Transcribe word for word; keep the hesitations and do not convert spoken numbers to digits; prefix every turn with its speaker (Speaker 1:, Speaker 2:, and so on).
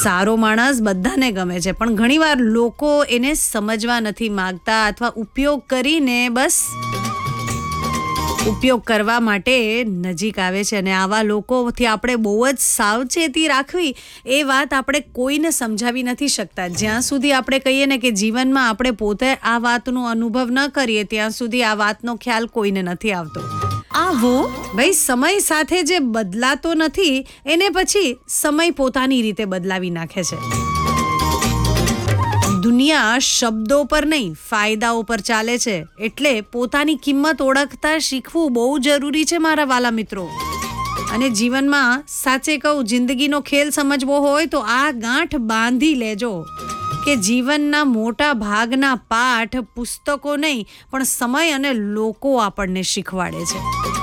Speaker 1: સારો માણસ બધાને ગમે છે, પણ ઘણીવાર લોકો એને સમજવા નથી માંગતા અથવા ઉપયોગ કરીને બસ ઉપયોગ કરવા માટે નજીક આવે છે. અને આવા લોકોથી આપણે બહુ જ સાવચેતી રાખવી એ વાત આપણે કોઈને સમજાવી નથી શકતા. જ્યાં સુધી આપણે કહીએ ને કે જીવનમાં આપણે પોતે આ વાતનો અનુભવ ન કરીએ ત્યાં સુધી આ વાતનો ખ્યાલ કોઈને નથી આવતો. આવો ભાઈ, સમય સાથે જે બદલાતો નથી એને પછી સમય પોતાની રીતે બદલાવી નાખે છે. દુનિયા શબ્દો પર નહીં, ફાયદાઓ પર ચાલે છે. એટલે પોતાની કિંમત ઓળખતા શીખવું બહુ જરૂરી છે મારા વાલા મિત્રો. અને જીવનમાં સાચે કહું, જિંદગીનો ખેલ સમજવો હોય તો આ ગાંઠ બાંધી લેજો કે જીવનના મોટા ભાગના પાઠ પુસ્તકો નહીં પણ સમય અને લોકો આપણને શીખવાડે છે.